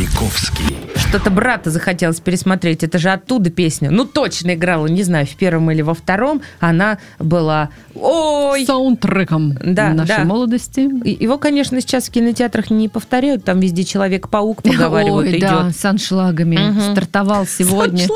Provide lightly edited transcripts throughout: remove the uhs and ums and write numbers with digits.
Маяковский. Что-то брата захотелось пересмотреть. Это же оттуда песня. Ну, точно играла, не знаю, в первом или во втором. Она была... саундтреком нашей молодости. Его, конечно, сейчас в кинотеатрах не повторяют. Там везде Человек-паук поговаривают, идет. Да, с аншлагами. Стартовал сегодня.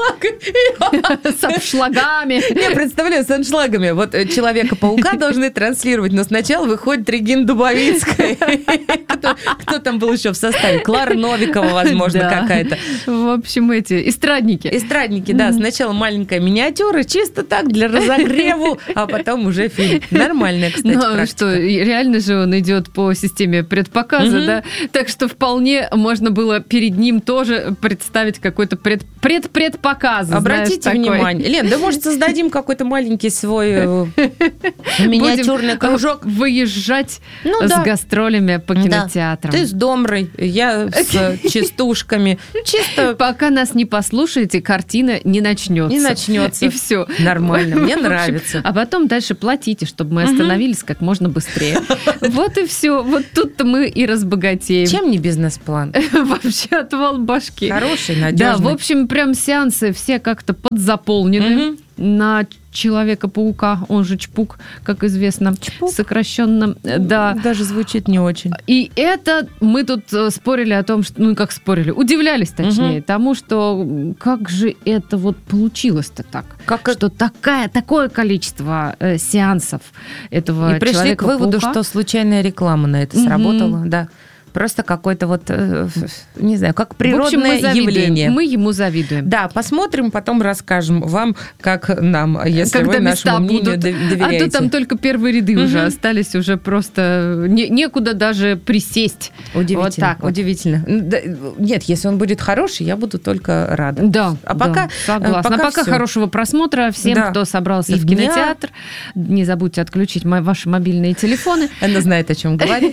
С аншлагами. Я представляю, с аншлагами. Вот Человека-паука должны транслировать, но сначала выходит Регина Дубовицкая. Кто там был еще в составе? Клара Новикова, возможно, какая-то. В общем, эстрадники. Эстрадники, да. Сначала маленькая миниатюра, чисто так, для разогрева, а потом уже фильм. Нормальная, кстати, практика. Что, реально же он идет по системе предпоказа, да? Так что вполне можно было перед ним тоже представить какой-то предпоказ. Обратите внимание. Лен, да, может, создадим какой-то маленький свой миниатюрный кружок. Выезжать с гастролями по кинотеатрам. Ты с Домрой, я с частушками. Чисто... Пока нас не послушаете, картина не начнется. Не начнется. И все. Нормально, мне нравится. А потом дальше платите, чтобы мы остановились как можно быстрее. Вот и все. Вот тут-то мы и разбогатеем. Чем не бизнес-план? Вообще отвал башки. Хороший, надежный. Да, в общем, прям сеансы все как-то подзаполнены. На Человека-паука, он же Чпук, как известно, сокращенно. Да. Даже звучит не очень. И это мы тут спорили о том, что, удивлялись, точнее, тому, что как же это вот получилось-то так, что такое количество сеансов этого и пришли к выводу, что случайная реклама на это сработала, да. Просто какое-то не знаю, как природное явление. Мы ему завидуем. Да, посмотрим, потом расскажем вам, как нам, если когда вы нашему мнению доверяете. А то там только первые ряды уже остались, уже просто некуда даже присесть. Удивительно. Вот так вот. Удивительно. Нет, если он будет хороший, я буду только рада. Да, пока согласна. Пока хорошего просмотра всем, кто собрался в кинотеатр. Не забудьте отключить ваши мобильные телефоны. Она знает, о чем говорит.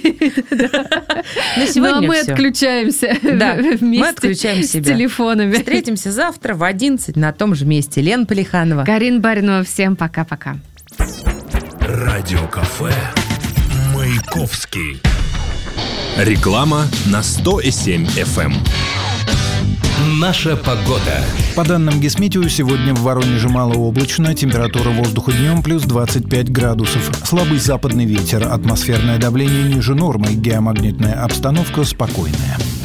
На сегодня мы отключаемся вместе с телефонами. Встретимся завтра в 11 на том же месте. Лена Полиханова. Карина Баринова. Всем пока-пока. Радиокафе Маяковский. Реклама на 100,7 FM. Наша погода. По данным Гисметео, сегодня в Воронеже малооблачно, температура воздуха днем плюс 25 градусов. Слабый западный ветер, атмосферное давление ниже нормы, геомагнитная обстановка спокойная.